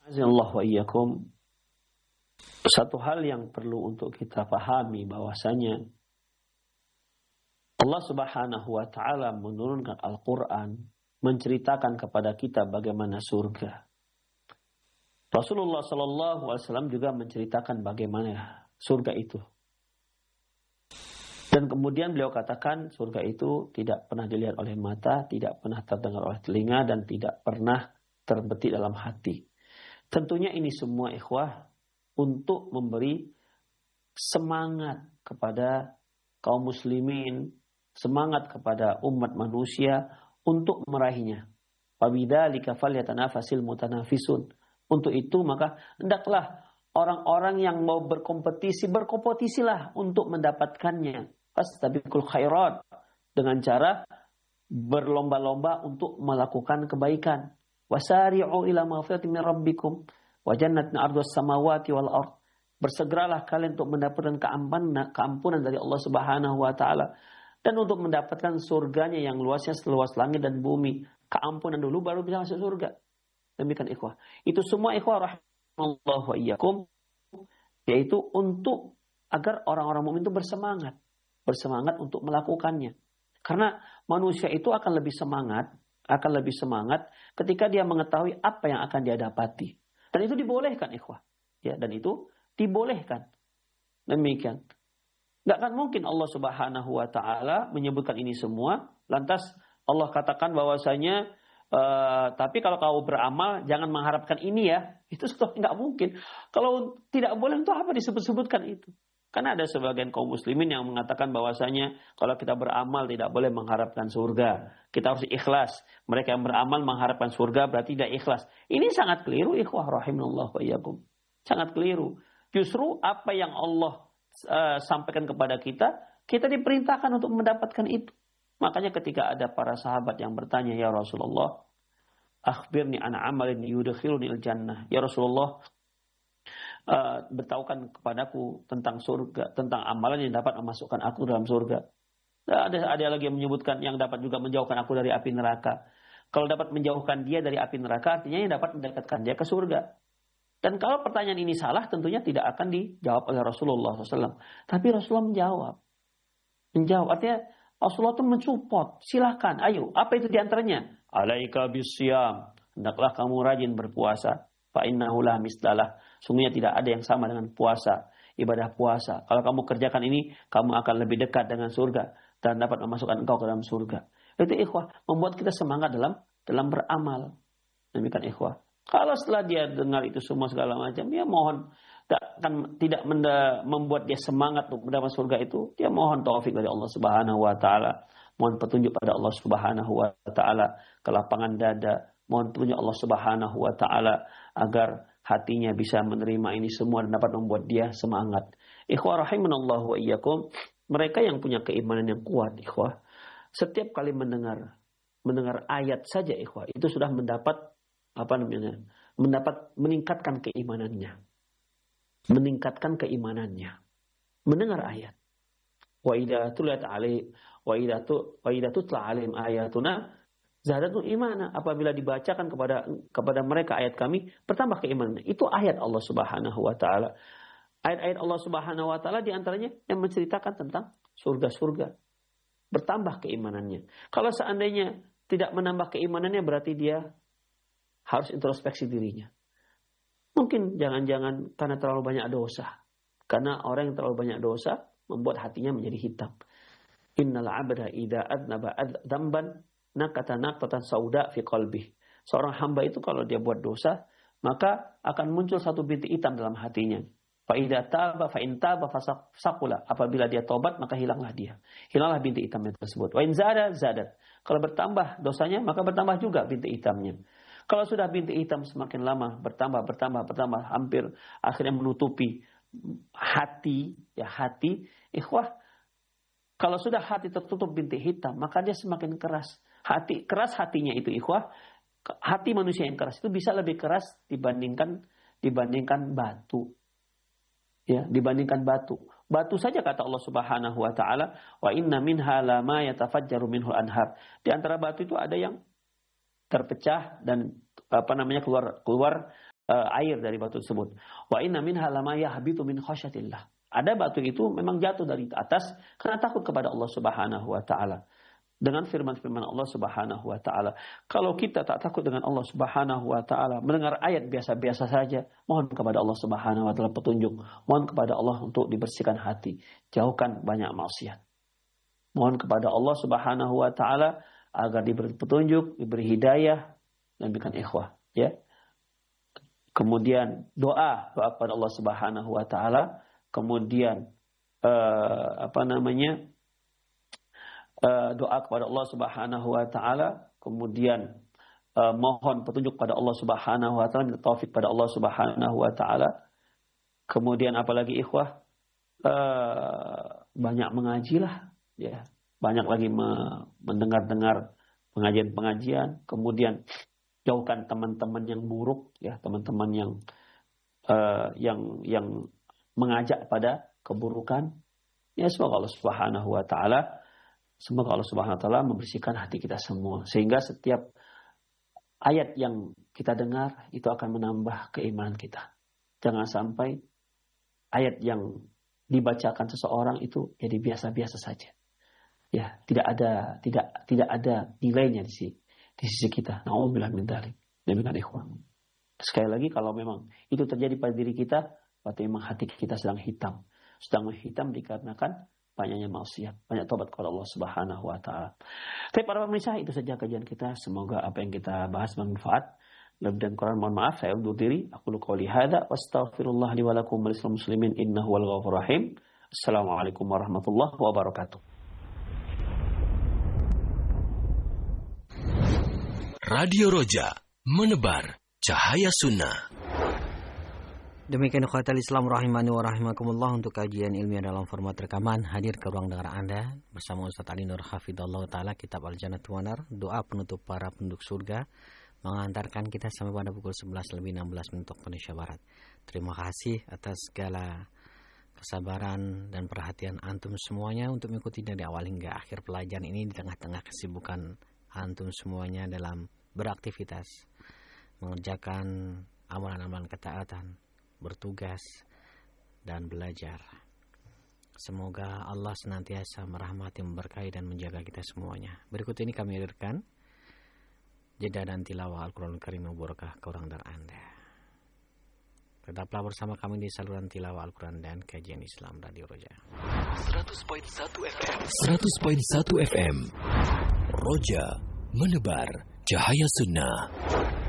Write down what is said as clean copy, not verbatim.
Azallahu wa iyyakum. Satu hal yang perlu untuk kita pahami bahwasanya Allah Subhanahu wa taala menurunkan Al-Qur'an menceritakan kepada kita bagaimana surga. Rasulullah sallallahu alaihi wasallam juga menceritakan bagaimana surga itu. Dan kemudian beliau katakan surga itu tidak pernah dilihat oleh mata, tidak pernah terdengar oleh telinga, dan tidak pernah terbetik dalam hati. Tentunya ini semua ikhwah untuk memberi semangat kepada kaum muslimin, semangat kepada umat manusia untuk meraihnya. Wabidzalika falyatanafasil mutanafisun. Untuk itu maka hendaklah orang-orang yang mau berkompetisi, berkompetisilah untuk mendapatkannya. Fastabiqul khairat, dengan cara berlomba-lomba untuk melakukan kebaikan. Wasari'u ila maghfiratin min rabbikum wa jannatin 'ardhas samawati wal ard. Bersegeralah kalian untuk mendapatkan keampunan dari Allah Subhanahu wa taala dan untuk mendapatkan surganya yang luasnya seluas langit dan bumi. Keampunan dulu baru bisa masuk surga. Demikian ikhwah. Itu semua ikhwah rahimallahu wa iyyakum, yaitu untuk agar orang-orang mukmin itu bersemangat untuk melakukannya. Karena manusia itu akan lebih semangat ketika dia mengetahui apa yang akan dia dapati. Dan itu dibolehkan ikhwah. Ya, dan itu dibolehkan. Demikian. Enggak akan mungkin Allah Subhanahu wa taala menyebutkan ini semua lantas Allah katakan bahwasanya tapi kalau kau beramal jangan mengharapkan ini ya. Itu enggak mungkin. Kalau tidak boleh itu apa disebut-sebutkan itu? Karena ada sebagian kaum muslimin yang mengatakan bahwasanya kalau kita beramal tidak boleh mengharapkan surga. Kita harus ikhlas. Mereka yang beramal mengharapkan surga berarti tidak ikhlas. Ini sangat keliru ikhwah rahimallahu wa iyyakum. Sangat keliru. Justru apa yang Allah sampaikan kepada kita, kita diperintahkan untuk mendapatkan itu. Makanya ketika ada para sahabat yang bertanya, ya Rasulullah, akhbirni an amalin yudkhiluni al-jannah. Ya Rasulullah, beritahukan kepadaku tentang surga, tentang amalan yang dapat memasukkan aku dalam surga. Ada lagi yang menyebutkan yang dapat juga menjauhkan aku dari api neraka. Kalau dapat menjauhkan dia dari api neraka, artinya yang dapat mendekatkan dia ke surga. Dan kalau pertanyaan ini salah, tentunya tidak akan dijawab oleh Rasulullah SAW. Tapi Rasulullah menjawab. Artinya Rasulullah itu mensupport. Silahkan, ayo. Apa itu diantaranya? Alaika bisyam. Hendaklah kamu rajin berpuasa. Fa innahu la mislalah. Sungguhnya tidak ada yang sama dengan puasa. Ibadah puasa. Kalau kamu kerjakan ini, kamu akan lebih dekat dengan surga. Dan dapat memasukkan engkau ke dalam surga. Itu ikhwah. Membuat kita semangat dalam beramal. Demikian ikhwah. Kalau setelah dia dengar itu semua segala macam, ya mohon tidak membuat dia semangat untuk mendapat surga itu. Dia mohon taufik dari Allah Subhanahu wa taala. Mohon petunjuk pada Allah Subhanahu wa taala, kelapangan dada. Mohon petunjuk Allah Subhanahu wa taala agar hatinya bisa menerima ini semua dan dapat membuat dia semangat. Ikhwah rahimanallahu wa iyyakum, mereka yang punya keimanan yang kuat, ikhwah, setiap kali mendengar ayat saja ikhwah, itu sudah mendapat meningkatkan keimanannya. Mendengar ayat. Wa idza tutla alaihim ayatuna zadatu imana. Apabila dibacakan kepada mereka ayat kami, bertambah keimanan. Itu ayat Allah Subhanahu wa taala. Ayat-ayat Allah Subhanahu wa taala di antaranya yang menceritakan tentang surga-surga. Bertambah keimanannya. Kalau seandainya tidak menambah keimanannya, berarti dia harus introspeksi dirinya. Mungkin jangan-jangan karena terlalu banyak dosa. Karena orang yang terlalu banyak dosa membuat hatinya menjadi hitam. Innal 'abda idza adnaba dzamban nakata naqatan sauda fi qalbi. Seorang hamba itu kalau dia buat dosa, maka akan muncul satu bintik hitam dalam hatinya. Fa idza taba fa in taba fasaqula. Apabila dia tobat, maka hilanglah dia. Hilanglah bintik hitamnya tersebut. Wa in zadat. Kalau bertambah dosanya, maka bertambah juga bintik hitamnya. Kalau sudah bintik hitam semakin lama bertambah, hampir akhirnya menutupi hati. Ikhwah, kalau sudah hati tertutup bintik hitam, maka dia semakin keras. Keras hatinya itu ikhwah. Hati manusia yang keras itu bisa lebih keras dibandingkan batu. Ya, dibandingkan batu. Batu saja kata Allah Subhanahu wa taala, wa inna minha lama yatafajjaru minhul anhar. Di antara batu itu ada yang terpecah dan keluar air dari batu tersebut. Wa inna minha lama yahbitu min khasyatillah. Ada batu itu memang jatuh dari atas karena takut kepada Allah Subhanahu wa taala. Dengan firman-firman Allah Subhanahu wa taala. Kalau kita tak takut dengan Allah Subhanahu wa taala, mendengar ayat biasa-biasa saja, mohon kepada Allah Subhanahu wa taala petunjuk. Mohon kepada Allah untuk dibersihkan hati, jauhkan banyak maksiat. Mohon kepada Allah Subhanahu wa taala agar diberi petunjuk, diberi hidayah dan berikan ikhwah, ya. Kemudian doa kepada Allah Subhanahu wa taala, kemudian doa kepada Allah Subhanahu wa taala, kemudian mohon petunjuk pada Allah Subhanahu wa taala, minta taufik pada Allah Subhanahu wa taala. Kemudian apalagi ikhwah, banyak mengajilah, ya. Banyak lagi mendengar-dengar pengajian-pengajian, kemudian jauhkan teman-teman yang buruk, ya, teman-teman yang mengajak pada keburukan. Ya, semoga Allah Subhanahu wa taala membersihkan hati kita semua, sehingga setiap ayat yang kita dengar itu akan menambah keimanan kita. Jangan sampai ayat yang dibacakan seseorang itu jadi biasa-biasa saja. Ya, tidak ada nilainya di sisi kita. Na'udzubillah min dzalik. Demikian ikhwan. Sekali lagi, kalau memang itu terjadi pada diri kita, berarti memang hati kita sedang hitam dikarenakan banyaknya maksiat, banyak tobat kepada Allah Subhanahu wa taala. Tapi para pemirsa, itu saja kajian kita. Semoga apa yang kita bahas bermanfaat. Lebih dan kurang mohon maaf, saya undur diri. Aku qouli hadza wastaghfirullah li wa lakum wa lisal muslimin innahu wal ghafurur rahim. Assalamualaikum warahmatullahi wabarakatuh. Radio Roja, menebar cahaya sunnah. Demikian ikhwatal Islam rahimani wa rahimakumullah, untuk kajian ilmiah dalam format rekaman hadir ke ruang dengar Anda bersama Ustaz Ali Nur Hafidhullah Ta'ala, Kitab Al-Jannatu wan Nar, doa penutup para penduduk surga, mengantarkan kita sampai pada pukul 11 lebih 16 menit waktu Indonesia Barat. Terima kasih atas segala kesabaran dan perhatian antum semuanya untuk mengikuti dari awal hingga akhir pelajaran ini di tengah-tengah kesibukan antum semuanya dalam beraktivitas, mengerjakan amalan-amalan ketaatan, bertugas, dan belajar. Semoga Allah senantiasa merahmati, memberkahi, dan menjaga kita semuanya. Berikut ini kami hadirkan jeda dan tilawah Al-Quran Karim Mubarakah ke orang dari Anda. Tetaplah bersama kami di saluran tilawah Al-Quran dan kajian Islam Radio Roja. 100.1 FM Roja, menebar cahaya sunnah.